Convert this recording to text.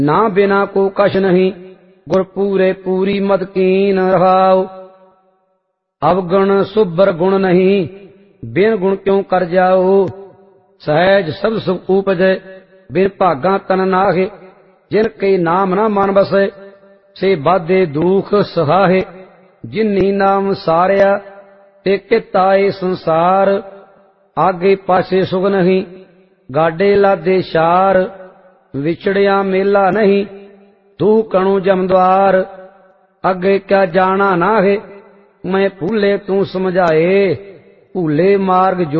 ना बिना को कछ नहीं, गुर पूरे पूरी मद कीन रहाओ। अवगुण सुबर गुण नहीं, बिन गुण क्यों कर जाओ। सहज सब सुख उपजै, बिन भागा तन नाहे। जिन के नाम ना मन बसे, से बाधे दुख सहाहे। जिन्नी नाम सारिया, ते कित आए संसार। आगे पासे सुख नहीं, गाडे लादे शार। विछड़िया मेला नहीं, तू कणु जमद्वार। अगे क्या जाना नाहे, मैं भूले तू समझाए। भूले मार्ग जो